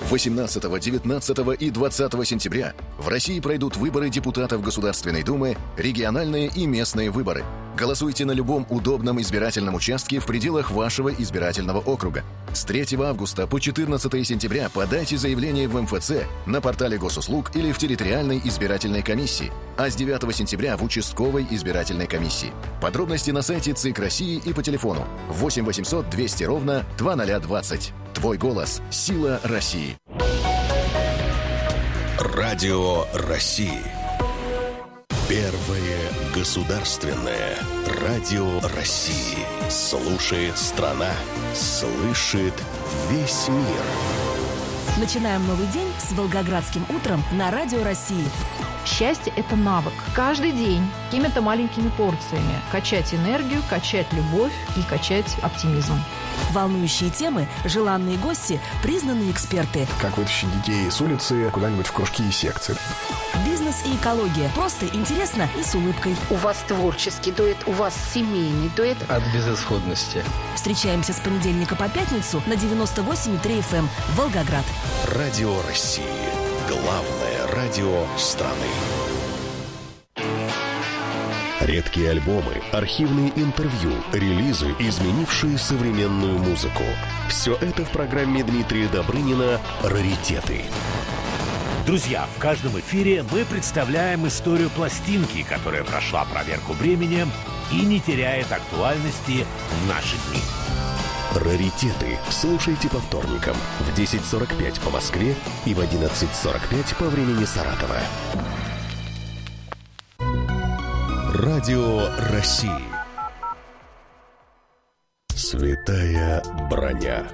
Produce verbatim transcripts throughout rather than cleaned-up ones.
восемнадцатого, девятнадцатого и двадцатого сентября в России пройдут выборы депутатов Государственной Думы, региональные и местные выборы. Голосуйте на любом удобном избирательном участке в пределах вашего избирательного округа. С третьего августа по четырнадцатое сентября подайте заявление в эм эф цэ, на портале госуслуг или в территориальной избирательной комиссии, а с девятого сентября в участковой избирательной комиссии. Подробности на сайте ЦИК России и по телефону восемь восемьсот двести ровно два ноль двадцать. Твой голос – сила России. Радио России. Первое государственное радио России. Слушает страна, слышит весь мир. Начинаем новый день с Волгоградским утром на Радио России. Счастье – это навык. Каждый день какими-то маленькими порциями качать энергию, качать любовь и качать оптимизм. Волнующие темы, желанные гости, признанные эксперты. Как вытащить детей с улицы куда-нибудь в кружки и секции. Бизнес и экология. Просто интересно и с улыбкой. У вас творческий дуэт, у вас семейный дуэт. От безысходности. Встречаемся с понедельника по пятницу на девяносто восемь и три эф эм Волгоград. Радио России. Главное радио страны. Редкие альбомы, архивные интервью, релизы, изменившие современную музыку. Все это в программе Дмитрия Добрынина «Раритеты». Друзья, в каждом эфире мы представляем историю пластинки, которая прошла проверку временем и не теряет актуальности в наши дни. «Раритеты» слушайте по вторникам в десять сорок пять по Москве и в одиннадцать сорок пять по времени Саратова. Радио России. Святая броня.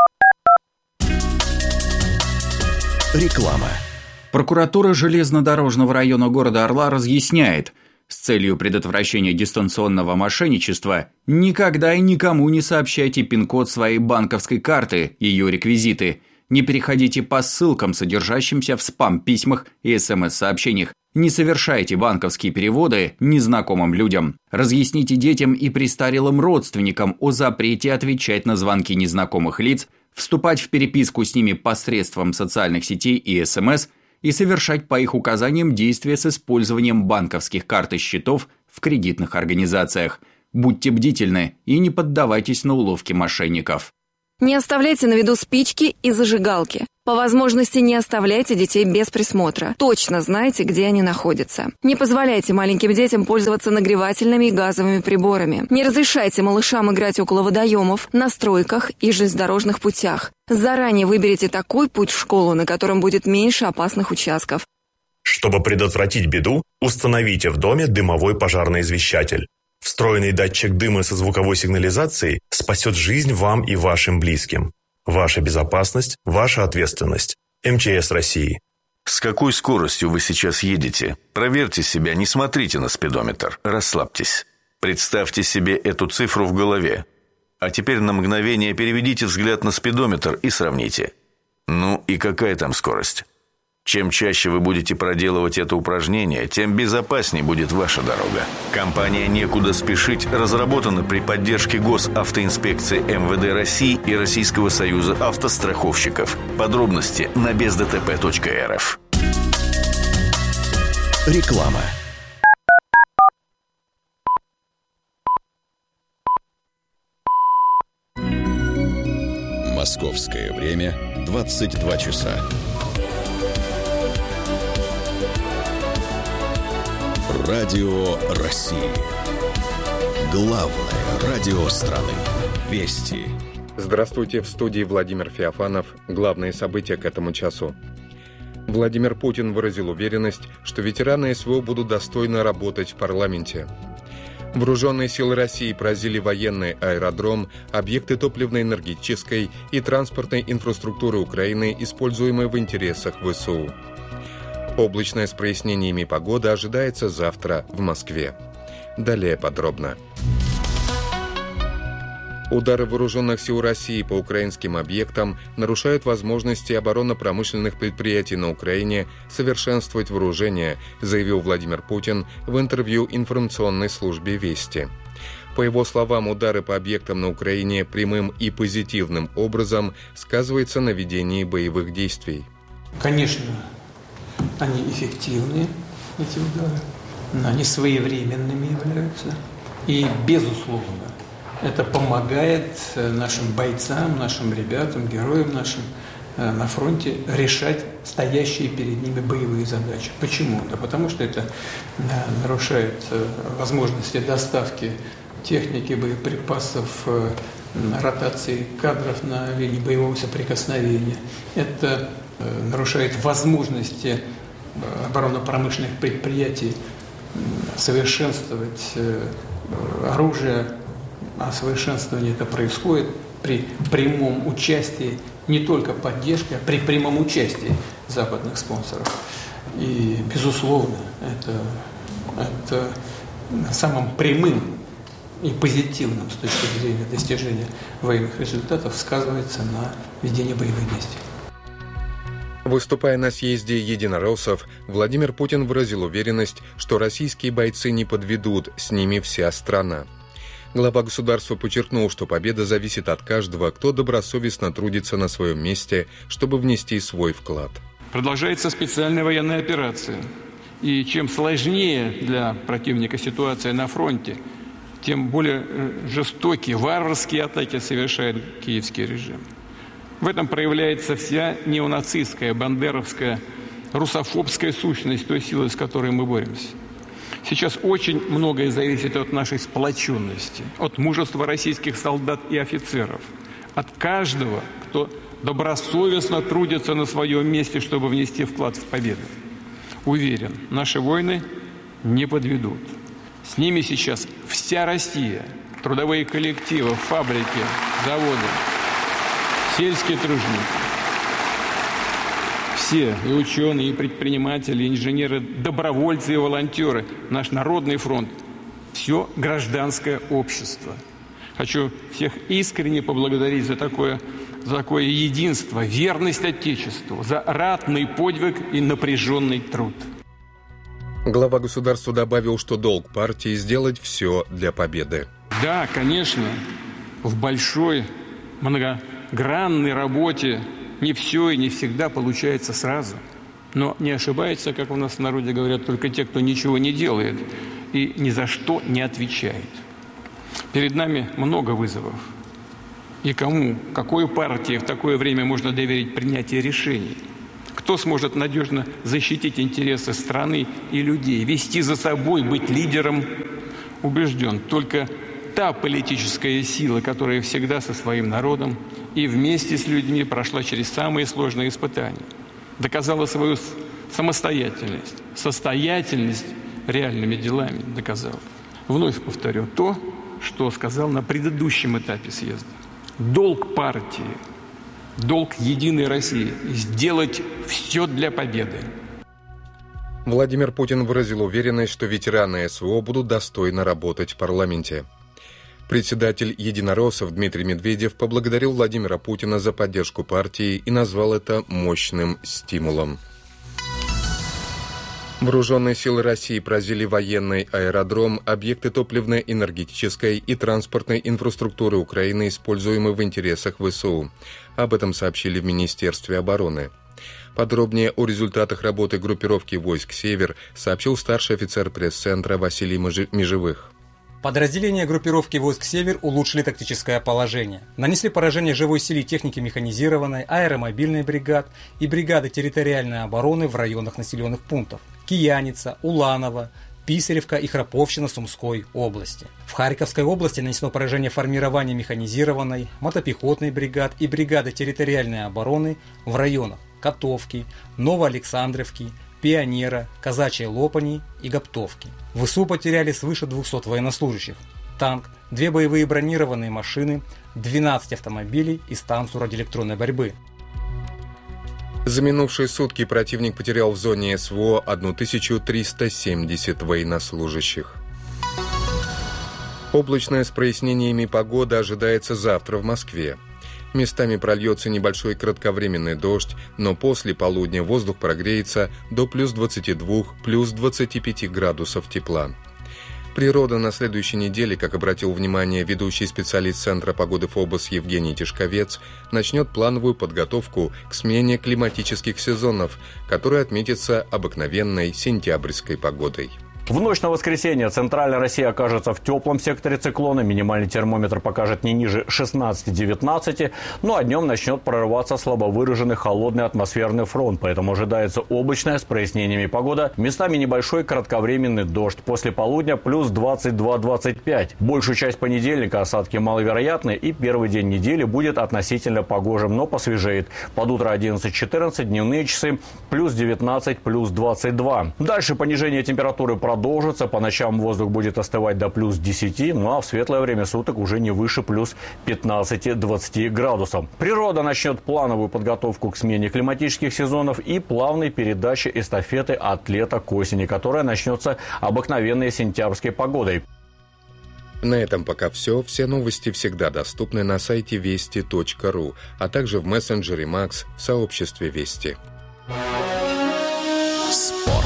Реклама. Прокуратура железнодорожного района города Орла разъясняет, с целью предотвращения дистанционного мошенничества никогда и никому не сообщайте пин-код своей банковской карты, ее реквизиты. Не переходите по ссылкам, содержащимся в спам-письмах и эс эм эс-сообщениях. Не совершайте банковские переводы незнакомым людям. Разъясните детям и престарелым родственникам о запрете отвечать на звонки незнакомых лиц, вступать в переписку с ними посредством социальных сетей и эс эм эс и совершать по их указаниям действия с использованием банковских карт и счетов в кредитных организациях. Будьте бдительны и не поддавайтесь на уловки мошенников. Не оставляйте на виду спички и зажигалки. По возможности не оставляйте детей без присмотра. Точно знайте, где они находятся. Не позволяйте маленьким детям пользоваться нагревательными и газовыми приборами. Не разрешайте малышам играть около водоемов, на стройках и железнодорожных путях. Заранее выберите такой путь в школу, на котором будет меньше опасных участков. Чтобы предотвратить беду, установите в доме дымовой пожарный извещатель. Встроенный датчик дыма со звуковой сигнализацией спасет жизнь вам и вашим близким. Ваша безопасность – ваша ответственность. эм че эс России. С какой скоростью вы сейчас едете? Проверьте себя, не смотрите на спидометр. Расслабьтесь. Представьте себе эту цифру в голове. А теперь на мгновение переведите взгляд на спидометр и сравните. Ну и какая там скорость? Чем чаще вы будете проделывать это упражнение, тем безопаснее будет ваша дорога. Компания «Некуда спешить» разработана при поддержке Госавтоинспекции эм вэ дэ России и Российского союза автостраховщиков. Подробности на без дэ тэ пэ точка эр эф. Реклама. Московское время двадцать два часа. Радио России. Главное радио страны. Вести. Здравствуйте, в студии Владимир Феофанов. Главные события к этому часу. Владимир Путин выразил уверенность, что ветераны эс вэ о будут достойно работать в парламенте. Вооруженные силы России поразили военный аэродром, объекты топливно-энергетической и транспортной инфраструктуры Украины, используемые в интересах вэ эс у. Облачная с прояснениями погода ожидается завтра в Москве. Далее подробно. Удары вооруженных сил России по украинским объектам нарушают возможности оборонно-промышленных предприятий на Украине совершенствовать вооружение, заявил Владимир Путин в интервью информационной службе «Вести». По его словам, удары по объектам на Украине прямым и позитивным образом сказываются на ведении боевых действий. Конечно, они эффективны, эти удары, но они своевременными являются. И, безусловно, это помогает нашим бойцам, нашим ребятам, героям нашим на фронте решать стоящие перед ними боевые задачи. Почему? Да потому что это нарушает возможности доставки техники, боеприпасов, ротации кадров на линии боевого соприкосновения. Это нарушает возможности оборонно-промышленных предприятий совершенствовать оружие, а совершенствование это происходит при прямом участии, не только поддержки, а при прямом участии западных спонсоров. И, безусловно, это, это самым прямым и позитивным с точки зрения достижения военных результатов сказывается на ведении боевых действий. Выступая на съезде единороссов, Владимир Путин выразил уверенность, что российские бойцы не подведут, с ними вся страна. Глава государства подчеркнул, что победа зависит от каждого, кто добросовестно трудится на своем месте, чтобы внести свой вклад. Продолжается специальная военная операция. И чем сложнее для противника ситуация на фронте, тем более жестокие, варварские атаки совершает киевский режим. В этом проявляется вся неонацистская, бандеровская, русофобская сущность той силы, с которой мы боремся. Сейчас очень многое зависит от нашей сплоченности, от мужества российских солдат и офицеров, от каждого, кто добросовестно трудится на своем месте, чтобы внести вклад в победу. Уверен, наши воины не подведут. С ними сейчас вся Россия, трудовые коллективы, фабрики, заводы, сельские тружники. Все, и ученые, и предприниматели, и инженеры, добровольцы и волонтеры, наш народный фронт, все гражданское общество. Хочу всех искренне поблагодарить за такое, за такое единство, верность Отечеству, за ратный подвиг и напряженный труд. Глава государства добавил, что долг партии сделать все для победы. Да, конечно, в большой, многогранной работе не все и не всегда получается сразу. Но не ошибается, как у нас в народе говорят, только те, кто ничего не делает и ни за что не отвечает. Перед нами много вызовов. И кому, какой партии в такое время можно доверить принятие решений? Кто сможет надежно защитить интересы страны и людей, вести за собой, быть лидером? Убежден, только та политическая сила, которая всегда со своим народом и вместе с людьми прошла через самые сложные испытания, доказала свою самостоятельность, состоятельность реальными делами доказала. Вновь повторю то, что сказал на предыдущем этапе съезда. Долг партии, долг Единой России – сделать все для победы. Владимир Путин выразил уверенность, что ветераны СВО будут достойно работать в парламенте. Председатель единороссов Дмитрий Медведев поблагодарил Владимира Путина за поддержку партии и назвал это мощным стимулом. Вооруженные силы России поразили военный аэродром, объекты топливно-энергетической и транспортной инфраструктуры Украины, используемые в интересах ВСУ. Об этом сообщили в Министерстве обороны. Подробнее о результатах работы группировки войск «Север» сообщил старший офицер пресс-центра Василий Межевых. Подразделения группировки войск «Север» улучшили тактическое положение. Нанесли поражение живой силе техники механизированной, аэромобильной бригад и бригады территориальной обороны в районах населенных пунктов Кияница, Уланово, Писаревка и Храповщина Сумской области. В Харьковской области нанесено поражение формирования механизированной, мотопехотной бригад и бригады территориальной обороны в районах Котовки, Новоалександровки, Пионера, Казачьей Лопани и Гоптовки. ВСУ потеряли свыше двухсот военнослужащих, танк, две боевые бронированные машины, двенадцать автомобилей и станцию радиоэлектронной борьбы. За минувшие сутки противник потерял в зоне СВО тысячу триста семьдесят военнослужащих. Облачная с прояснениями погода ожидается завтра в Москве. Местами прольется небольшой кратковременный дождь, но после полудня воздух прогреется до плюс двадцати двух, плюс двадцати пяти градусов тепла. Природа на следующей неделе, как обратил внимание ведущий специалист Центра погоды ФОБОС Евгений Тишковец, начнет плановую подготовку к смене климатических сезонов, которая отметится обыкновенной сентябрьской погодой. В ночь на воскресенье центральная Россия окажется в теплом секторе циклона. Минимальный термометр покажет не ниже шестнадцати-девятнадцати. Ну а днем начнет прорываться слабо выраженный холодный атмосферный фронт. Поэтому ожидается облачная с прояснениями погода. Местами небольшой кратковременный дождь. После полудня плюс двадцать два - двадцать пять. Большую часть понедельника осадки маловероятны. И первый день недели будет относительно погожим, но посвежеет. Под утро одиннадцать-четырнадцать, дневные часы плюс девятнадцать, плюс двадцать два. Дальше понижение температуры продолжится. Продолжится. По ночам воздух будет остывать до плюс десяти, ну а в светлое время суток уже не выше плюс пятнадцати-двадцати градусов. Природа начнет плановую подготовку к смене климатических сезонов и плавной передаче эстафеты от лета к осени, которая начнется обыкновенной сентябрьской погодой. На этом пока все. Все новости всегда доступны на сайте вести точка ру, а также в мессенджере Макс в сообществе Вести. Спорт.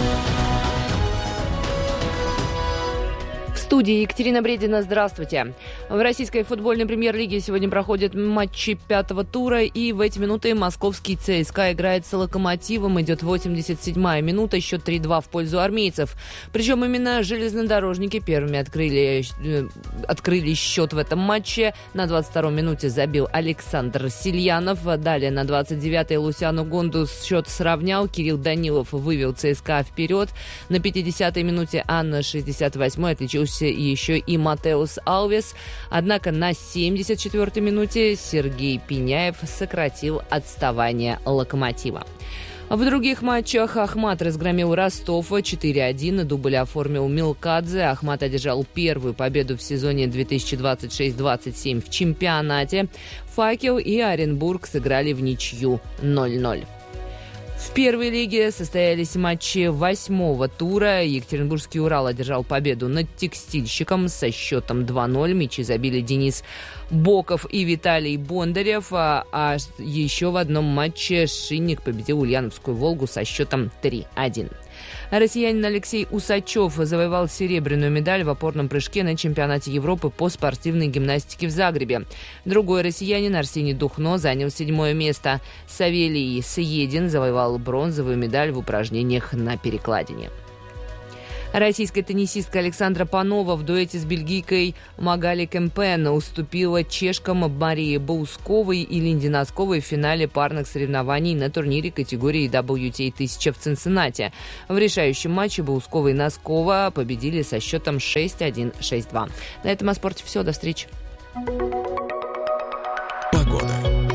В студии Екатерина Бредина. Здравствуйте. В российской футбольной премьер-лиге сегодня проходят матчи пятого тура, и в эти минуты московский ЦСКА играет с Локомотивом. Идет восемьдесят седьмая минута, счет три-два в пользу армейцев. Причем именно железнодорожники первыми открыли, э, открыли счет в этом матче. На двадцать второй минуте забил Александр Сильянов. Далее на двадцать девятой Лусяну Гонду счет сравнял. Кирилл Данилов вывел ЦСКА вперед. На пятидесятой минуте, а на шестьдесят восьмой отличился еще и Матеус Алвес. Однако на семьдесят четвёртой минуте Сергей Пеняев сократил отставание Локомотива. В других матчах Ахмат разгромил Ростов четыре один, дубль оформил Милкадзе. Ахмат одержал первую победу в сезоне две тысячи двадцать шесть - двадцать семь в чемпионате. Факел и Оренбург сыграли в ничью ноль ноль. В первой лиге состоялись матчи восьмого тура. Екатеринбургский «Урал» одержал победу над «Текстильщиком» со счетом два ноль. Мячи забили Денис Боков и Виталий Бондарев. А, а еще в одном матче Шинник победил Ульяновскую «Волгу» со счетом три один. Россиянин Алексей Усачев завоевал серебряную медаль в опорном прыжке на чемпионате Европы по спортивной гимнастике в Загребе. Другой россиянин Арсений Духно занял седьмое место. Савелий Съедин завоевал бронзовую медаль в упражнениях на перекладине. Российская теннисистка Александра Панова в дуэте с бельгийкой Магали Кемпен уступила чешкам Марии Баусковой и Линде Носковой в финале парных соревнований на турнире категории дабл ю ти эй тысяча в Цинциннати. В решающем матче Баускова и Носкова победили со счетом шесть один - шесть два. На этом о спорте все. До встречи. Погода.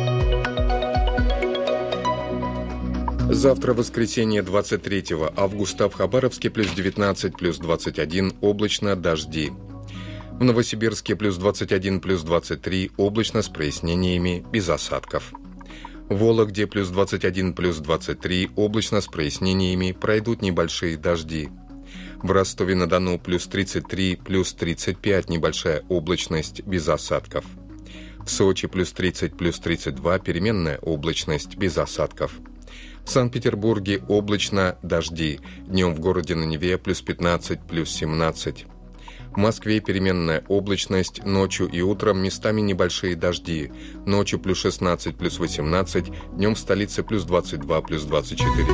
Завтра, воскресенье, двадцать третьего августа, в Хабаровске плюс девятнадцать, плюс двадцать один, облачно, дожди. В Новосибирске плюс двадцать один, плюс двадцать три, облачно, с прояснениями, без осадков. В Вологде плюс двадцать один, плюс двадцать три, облачно, с прояснениями, пройдут небольшие дожди. В Ростове-на-Дону плюс тридцать три, плюс тридцать пять, небольшая облачность, без осадков. В Сочи плюс тридцать, плюс тридцать два, переменная облачность, без осадков. В Санкт-Петербурге облачно, дожди. Днем в городе на Неве плюс пятнадцать, плюс семнадцать. В Москве переменная облачность, ночью и утром местами небольшие дожди. Ночью плюс шестнадцать, плюс восемнадцать, днем в столице плюс двадцать два, плюс двадцать четыре.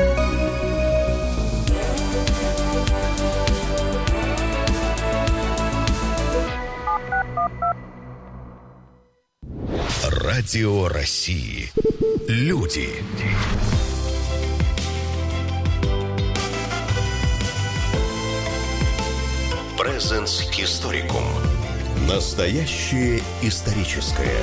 Радио России. Люди. Presence Historicum. Настоящее историческое.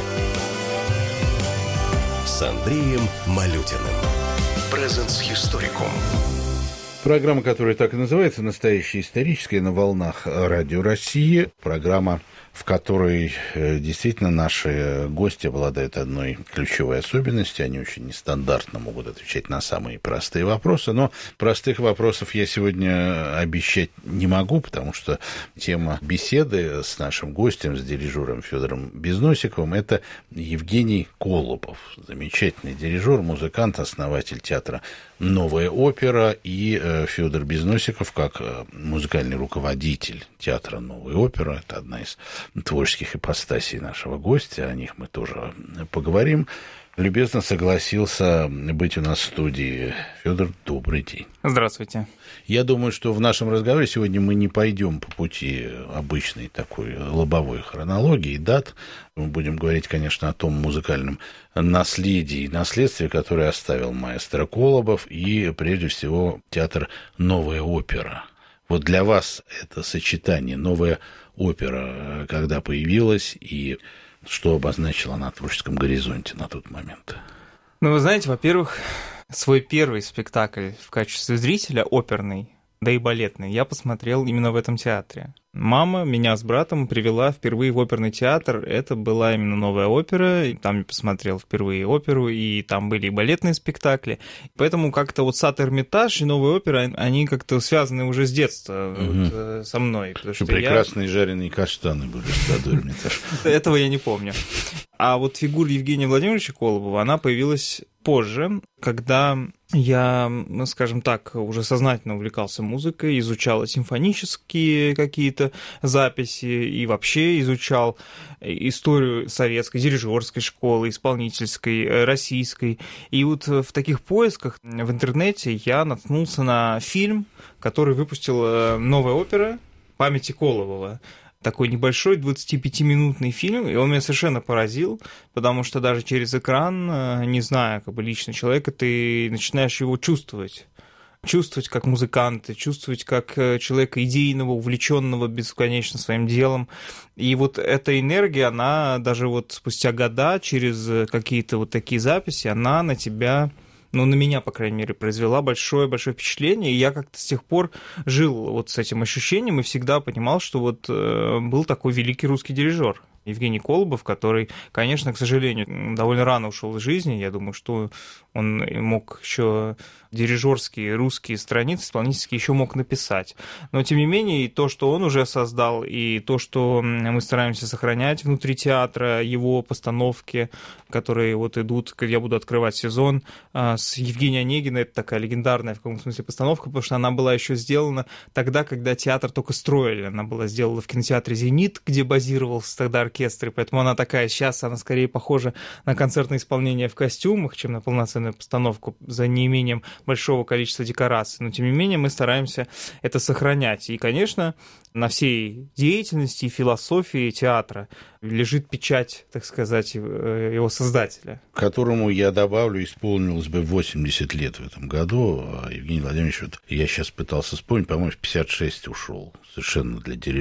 С Андреем Малютиным. Presence Historicum. Программа, которая так и называется, «Настоящее историческое», на волнах Радио России. Программа, в которой действительно наши гости обладают одной ключевой особенностью. Они очень нестандартно могут отвечать на самые простые вопросы, но простых вопросов я сегодня обещать не могу, потому что тема беседы с нашим гостем, с дирижером Федором Безносиковым, это Евгений Колобов, замечательный дирижер, музыкант, основатель театра «Новая опера», и Федор Безносиков как музыкальный руководитель театра «Новая опера». Это одна из творческих ипостасей нашего гостя, о них мы тоже поговорим. Любезно согласился быть у нас в студии. Федор, добрый день. Здравствуйте. Я думаю, что в нашем разговоре сегодня мы не пойдем по пути обычной такой лобовой хронологии дат. Мы будем говорить, конечно, о том музыкальном наследии и наследстве, которое оставил маэстро Колобов, и, прежде всего, театр «Новая опера». Вот для вас это сочетание «Новая опера» когда появилась, и что обозначила на творческом горизонте на тот момент? Ну, вы знаете, во-первых, свой первый спектакль в качестве зрителя, оперный, да и балетный, я посмотрел именно в этом театре. Мама меня с братом привела впервые в оперный театр. Это была именно «Новая опера». И там я посмотрел впервые оперу, и там были и балетные спектакли. Поэтому как-то вот «Сад Эрмитаж» и «Новая опера», они как-то связаны уже с детства угу. вот, со мной. Что прекрасные я... жареные каштаны были в «Саду Эрмитаж». Этого я не помню. А вот фигура Евгения Владимировича Колобова, она появилась позже, когда я, ну, скажем так, уже сознательно увлекался музыкой, изучал симфонические какие-то записи и вообще изучал историю советской, дирижерской школы, исполнительской, российской. И вот в таких поисках в интернете я наткнулся на фильм, который выпустила «Новая опера» памяти Колобова. Такой небольшой двадцатипятиминутный фильм, и он меня совершенно поразил, потому что даже через экран, не зная как бы лично человека, ты начинаешь его чувствовать. Чувствовать как музыканта, чувствовать как человека идейного, увлеченного бесконечно своим делом. И вот эта энергия, она даже вот спустя года, через какие-то вот такие записи, она на тебя... ну, на меня, по крайней мере, произвела большое-большое впечатление, и я как-то с тех пор жил вот с этим ощущением и всегда понимал, что вот э, был такой великий русский дирижер Евгений Колобов, который, конечно, к сожалению, довольно рано ушел из жизни. Я думаю, что он мог еще дирижерские русские страницы исполнительские еще мог написать. Но, тем не менее, и то, что он уже создал, и то, что мы стараемся сохранять внутри театра, его постановки, которые вот идут, я буду открывать сезон с Евгенией Онегиной, это такая легендарная в каком-то смысле постановка, потому что она была еще сделана тогда, когда театр только строили. Она была сделана в кинотеатре «Зенит», где базировался тогда оркестр, и поэтому она такая сейчас, она скорее похожа на концертное исполнение в костюмах, чем на полноценную постановку за неимением большого количества декораций. Но, тем не менее, мы стараемся это сохранять. И, конечно, на всей деятельности и философии театра лежит печать, так сказать, его создателя. Которому, я добавлю, исполнилось бы восемьдесят лет в этом году. Евгений Владимирович, вот я сейчас пытался вспомнить, по-моему, в пятьдесят шесть ушел. Совершенно для дирижера